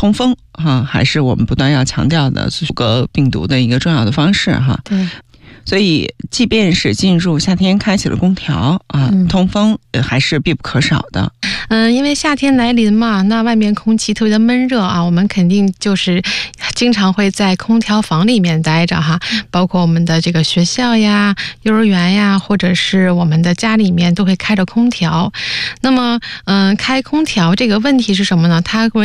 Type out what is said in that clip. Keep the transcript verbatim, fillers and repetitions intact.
通风哈，还是我们不断要强调的阻隔病毒的一个重要的方式哈。 对。 所以即便是进入夏天开启了空调啊， 嗯、 通风还是必不可少的。 嗯，因为夏天来临嘛，那外面空气特别的闷热啊，我们肯定就是经常会在空调房里面待着哈，包括我们的这个学校呀、幼儿园呀，或者是我们的家里面都会开着空调。那么，嗯、呃，开空调这个问题是什么呢？它